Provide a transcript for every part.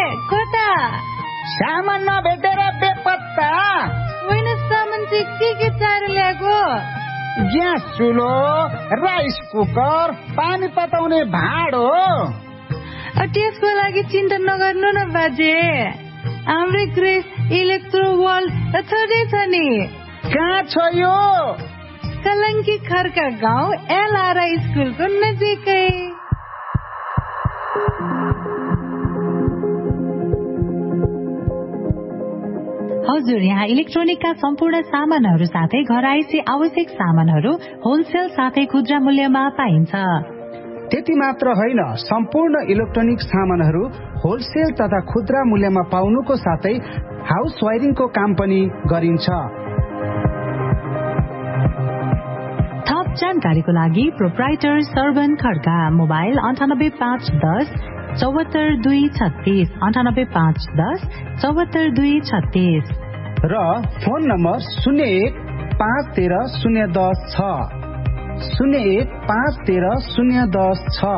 कता सामान नभेटेर बेपत्ता? होइन, सामान चाहिँ के चाहिएर ल्याएको? ग्यास चुलो, राइस कुकर, पानी तताउने भाँडो। त्यसको लागि चिन्ता नगर्नु न बाजे, हाम्रै ग्रेस इलेक्ट्रो वर्ल्ड छँदैछ नि। कहाँ छ यो? कलङ्की खर्का गाउँ एलआरआई स्कुलको नजिकै। हजुर, यहाँ इलेक्ट्रोनिकका सम्पूर्ण सामानहरू साथै घरआइसी आवश्यक सामानहरू होलसेल साथै खुद्रा मूल्यमा पाइन्छ। त्यति मात्र होइन, सम्पूर्ण इलेक्ट्रोनिक सामानहरू होलसेल तथा खुद्रा मूल्यमा पाउनुको साथै हाउस वायरिङको काम पनि गरिन्छ। थप जानकारीको लागि प्रोप्राइटर सर्वन खड्का, मोबाइल 985110 74236 985110 74236 र phone number 01513010 01513010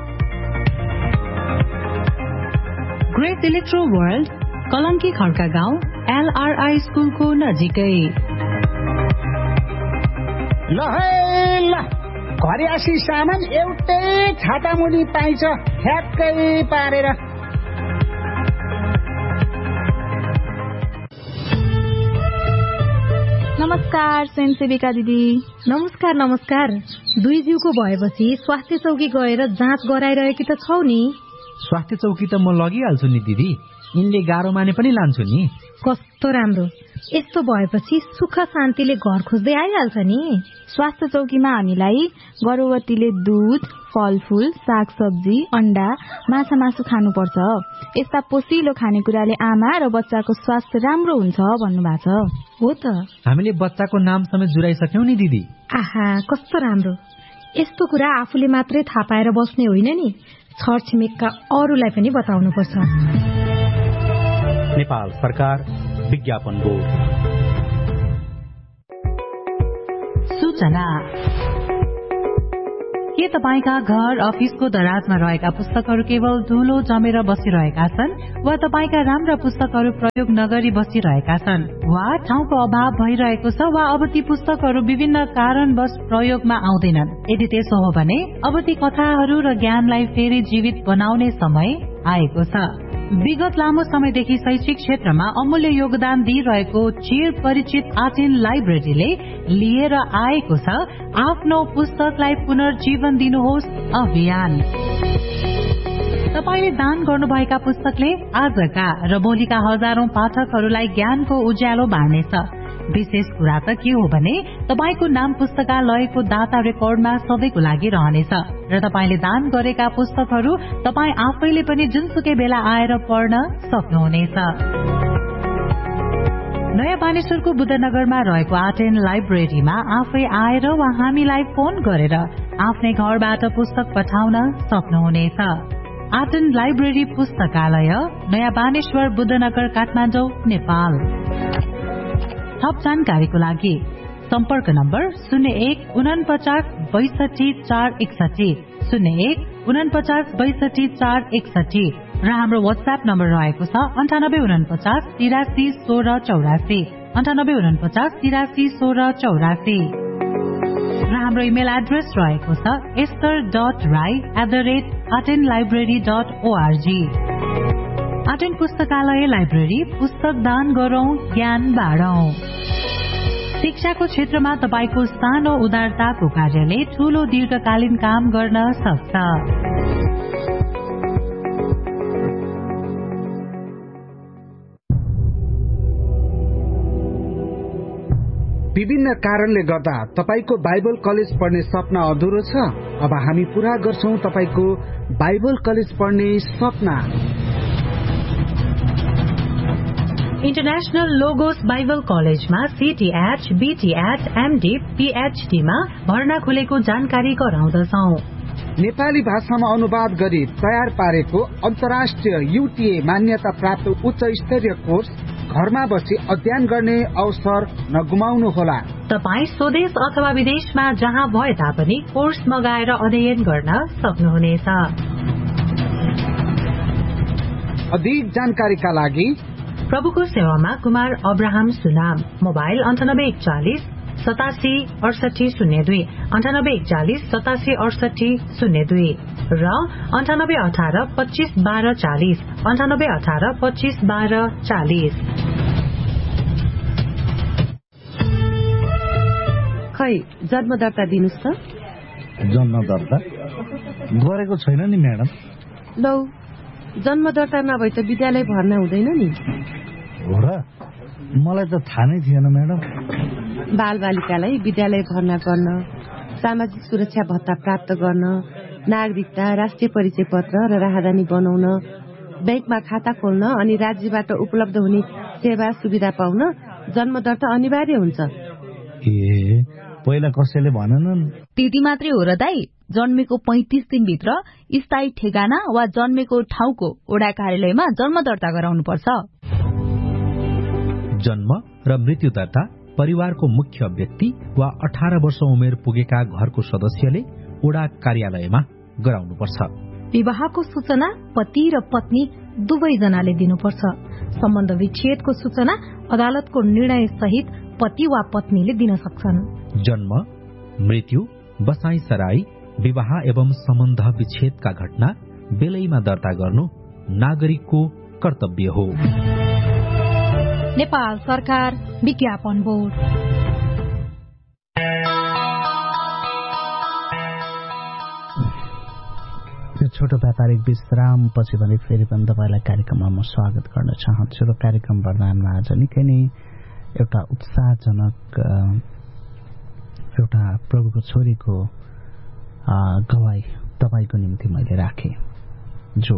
great electro world, Kalanki Khadka गाउँ एलआरआई स्कुलको नजिकै। ल घरआसी सामान एउटै छातामुनि पाइन्छ, ठ्याक्कै पारेर। नमस्कार स्वयंसेविका दिदी। नमस्कार नमस्कार। दुई जिउको भएपछि स्वास्थ्य चौकी गएर जाँच गराइरहेकी त छौ नि? स्वास्थ्य चौकी त म लगिहाल्छु नि दिदी, यिनले गाह्रो माने पनि लान्छु नि। कस्तो राम्रो, यस्तो भएपछि सुख शान्तिले घर खोज्दै आइहाल्छ नि। स्वास्थ्य चौकीमा हामीलाई गर्भवतीले दूध, फलफूल, सागसब्जी, अण्डा, माछा मासु खानुपर्छ। यस्ता पोषिलो खानेकुराले आमा र बच्चाको स्वास्थ्य राम्रो हुन्छ भन्नुभएको छ। हो त, हामीले बच्चाको नाम समेत जुराइसक्यौं नि दिदी। आहा, कस्तो राम्रो। यस्तो कुरा आफूले मात्रै थाहा पाएर बस्ने होइन नि, छरछिमेकका अरूलाई पनि बताउनुपर्छ। नेपाल सरकार विज्ञापन बोर्ड। सूचना। के तपाईका घर अफिसको दराजमा रहेका पुस्तकहरू केवल धुलो जमेर बसिरहेका छन्, वा तपाईका राम्रा पुस्तकहरू प्रयोग नगरी बसिरहेका छन्, वा ठाउँको अभाव भइरहेको छ, वा अब ती पुस्तकहरू विभिन्न कारणवश प्रयोगमा आउँदैनन्? यदि त्यसो हो भने अब ती कथाहरू र ज्ञानलाई फेरि जीवित बनाउने समय आएको छ। विगत लामो समयदेखि शैक्षिक क्षेत्रमा अमूल्य योगदान दिइरहेको चिर परिचित आर्टेन लाइब्रेरीले लिएर आएको छ आफ्नो पुस्तकलाई पुनर्जीवन दिनुहोस् अभियान। तपाईले दान गर्नुभएका पुस्तकले आजका र भोलिका हजारौं पाठकहरूलाई ज्ञानको उज्यालो बाँड्नेछ। विशेष कुरा त के हो भने तपाईको नाम पुस्तकालयको दाता रेकर्डमा सधैँको लागि रहनेछ र तपाईले दान गरेका पुस्तकहरू तपाई आफैले पनि जुनसुकै बेला आएर पढ्न सक्नुहुनेछ। नयाँ बानेश्वरको बुद्धनगरमा रहेको आर्टेन लाइब्रेरीमा आफै आएर वा हामीलाई फोन गरेर आफ्नै घरबाट पुस्तक पठाउन सक्नुहुनेछ। आर्टेन लाइब्रेरी पुस्तकालय, नयाँ बानेश्वर, बुद्धनगर, काठमाडौँ, नेपाल। थप जानकारीको लागि सम्पर्क नम्बर 0149626461 0149626461 र हाम्रो वाट्सएप नम्बर रहेको छ 9849831684 9849831684 र हाम्रो इमेल एड्रेस रहेको छ esther.rai@artenlibrary.org। आर्टेन पुस्तकालय लाइब्रेरी, पुस्तक दान गरौं, ज्ञान बाँडौं। शिक्षाको क्षेत्रमा तपाईको सानो उदारताको कार्यले ठूलो दीर्घकालीन काम गर्न सक्छ। विभिन्न कारणले गर्दा तपाईको बाइबल कलेज पढ्ने सपना अधुरो छ? अब हामी पूरा गर्छौं तपाईको बाइबल कलेज पढ्ने सपना। इन्टरनेशनल लोगोस बाइबल कलेजमा CTH, BTH, MD, PhD मा भर्ना खुलेको जानकारी गराउँदछौं। नेपाली भाषामा अनुवाद गरी तयार पारेको अन्तर्राष्ट्रिय UTA मान्यता प्राप्त उच्च स्तरीय कोर्स घरमा बसी अध्ययन गर्ने अवसर नगुमाउनुहोला। तपाई स्वदेश अथवा विदेशमा जहाँ भए तापनि कोर्स मगाएर अध्ययन गर्न सक्नुहुनेछ। अधिक जानकारीका लागि प्रभुको सेवामा कुमार अब्राहम सुनाम, मोबाइल 9841 876802 9841 876802 र 9818 25 12 40 9818 25 12 40। खै जन्म दर्ता दिनुस् त। जन्म दर्ता गरेको छैन नि म्याडम। लौ जन्म दर्ता नभए त विद्यालय भर्ना हुँदैन नि। हो र? मलाई त थाहा नै थिएन म्याडम। बालबालिकालाई विद्यालय भर्ना गर्न, सामाजिक सुरक्षा भत्ता प्राप्त गर्न, नागरिकता, राष्ट्रिय परिचय पत्र र राहदानी बनाउन, बैंकमा खाता खोल्न अनि राज्यबाट उपलब्ध हुने सेवा सुविधा पाउन जन्म दर्ता अनिवार्य हुन्छ। ए पहिला कसैले भनेनन्? त्यति मात्रै हो र दाई? जन्मेको 35 दिनभित्र स्थायी ठेगाना वा जन्मेको ठाउँको वडा कार्यालयमा जन्म दर्ता गराउनु पर्छ। जन्म र मृत्यु दर्ता परिवारको मुख्य व्यक्ति वा 18 वर्ष उमेर पुगेका घरको सदस्यले वडा कार्यालयमा गराउनुपर्छ। विवाहको सूचना पति र पत्नी दुवैजनाले दिनुपर्छ। सम्बन्ध विच्छेदको सूचना अदालतको निर्णय सहित पति वा पत्नीले दिन सक्छन्। जन्म, मृत्यु, बसाई सराई, विवाह एवं सम्बन्ध विच्छेदका घटना बेलैमा दर्ता गर्नु नागरिकको कर्तव्य हो। नेपाल सरकार विज्ञापन बोर्ड। यो छोटो व्यापारिक विश्राम पछि भने फेरि पनि तपाईलाई कार्यक्रममा म स्वागत गर्न चाहन्छु। र कार्यक्रम वर्णनमा आज निकै नै एउटा उत्साहजनक एउटा प्रभुको छोरीको गवाई तपाईको निम्ति मैले राखे, जो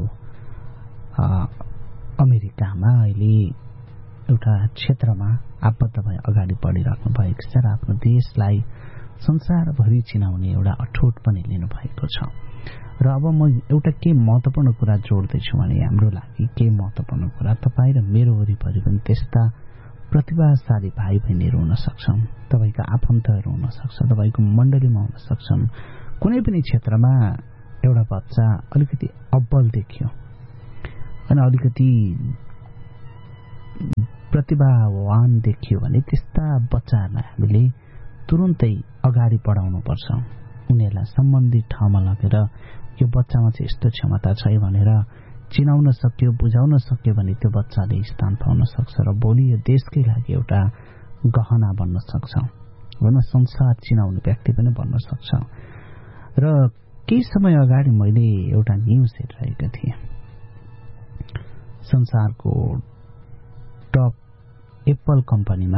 अमेरिकामा अहिले एउटा क्षेत्रमा आबद्ध भई अगाडि बढिराख्नु भएको छ र आफ्नो देशलाई संसारभरि चिनाउने एउटा अठोट पनि लिनु भएको छ। र अब म एउटा के महत्त्वपूर्ण कुरा जोड्दैछु भने हाम्रो लागि के महत्त्वपूर्ण कुरा, तपाईँ र मेरो वरिपरि पनि त्यस्ता प्रतिभाशाली भाइ बहिनीहरू हुन सक्छन्, तपाईँका आफन्तहरू हुन सक्छ, तपाईँको मण्डलीमा हुन सक्छन्। कुनै पनि क्षेत्रमा एउटा बच्चा अलिकति अब्बल देखियो अनि अलिकति प्रतिभावान देखियो भने त्यस्ता बच्चाहरूलाई हामीले तुरुन्तै अगाडि बढाउनुपर्छ। उनीहरूलाई सम्बन्धित ठाउँमा लगेर यो बच्चामा चाहिँ यस्तो क्षमता छ भनेर चिनाउन सक्यो, बुझाउन सक्यो भने त्यो बच्चाले स्थान पाउन सक्छ र भोलि यो देशकै लागि एउटा गहना बन्न सक्छ, होइन, संसार चिनाउने व्यक्ति पनि बन्न सक्छ। र केही समय अगाडि मैले एउटा न्युज हेरिरहेको थिएँ। संसारको टप एप्पल कम्पनीमा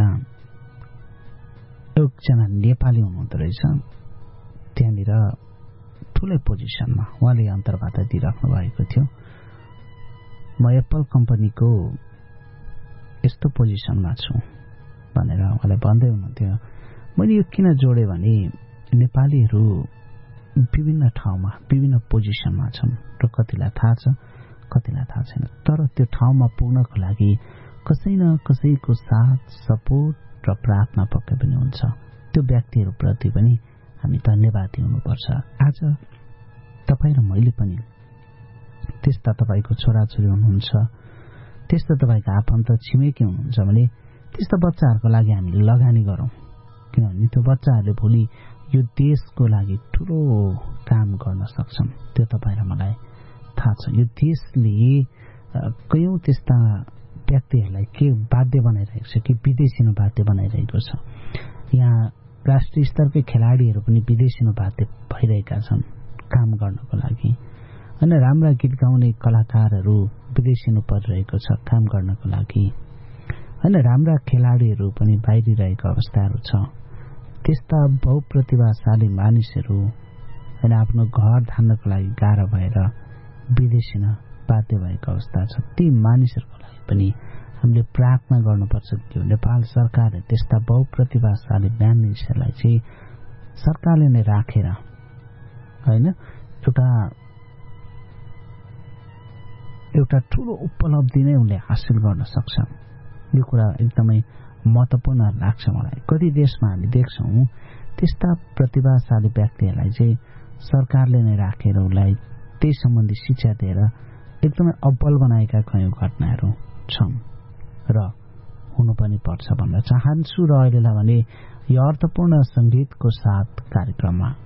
एकजना नेपाली हुनुहुँदो रहेछ, त्यहाँनिर ठुलै पोजिसनमा उहाँले अन्तर्वार्ता दिइराख्नु भएको थियो। म एप्पल कम्पनीको यस्तो पोजिसनमा छु भनेर उहाँले भन्दै हुनुहुन्थ्यो। मैले यो किन जोडेँ भने नेपालीहरू विभिन्न ठाउँमा विभिन्न पोजिसनमा छन् र कतिलाई थाहा छ, कतिलाई थाहा छैन। तर त्यो ठाउँमा पुग्नको लागि कसै न कसैको साथ, सपोर्ट र प्रार्थना पक्कै पनि हुन्छ। त्यो व्यक्तिहरूप्रति पनि हामी धन्यवादी हुनुपर्छ। आज तपाईँ र मैले पनि त्यस्ता तपाईँको छोराछोरी हुनुहुन्छ, त्यस्ता तपाईँका आफन्त छिमेकी हुनुहुन्छ भने त्यस्ता बच्चाहरूको लागि हामीले लगानी गरौँ, किनभने त्यो बच्चाहरूले भोलि यो देशको लागि ठुलो काम गर्न सक्छन्। त्यो तपाईँ र मलाई थाहा छ। यो देशले कयौं त्यस्ता व्यक्तिहरूलाई के बाध्य बनाइरहेको छ कि विदेशिनु बाध्य बनाइरहेको छ। यहाँ राष्ट्रिय स्तरकै खेलाडीहरू पनि विदेशिनु बाध्य भइरहेका छन् काम गर्नको लागि, होइन। राम्रा गीत गाउने कलाकारहरू विदेशिनु परिरहेको छ काम गर्नको लागि, होइन। राम्रा खेलाडीहरू पनि बाहिरिरहेको अवस्थाहरू छ। त्यस्ता बहुप्रतिभाशाली मानिसहरू होइन आफ्नो घर धान्नको लागि गाह्रो भएर विदेशिन बाध्य भएको अवस्था छ। ती मानिसहरूको लागि पनि हामीले प्रार्थना गर्नुपर्छ कि नेपाल सरकारले त्यस्ता बहुप्रतिभाशाली मानिसहरूलाई चाहिँ सरकारले नै राखेर, होइन, एउटा ठुलो उपलब्धि नै उनले हासिल गर्न सक्छन्। यो कुरा एकदमै महत्त्वपूर्ण लाग्छ मलाई। कति देशमा हामी देख्छौँ त्यस्ता प्रतिभाशाली व्यक्तिहरूलाई चाहिँ सरकारले नै राखेर उसलाई त्यही सम्बन्धी शिक्षा दिएर एकदमै अब्बल बनाएका कयौं घटनाहरू छन् र हुनु पनि पर्छ भन्न चाहन्छु। र अहिलेलाई भने यो अर्थपूर्ण संगीतको साथ कार्यक्रममा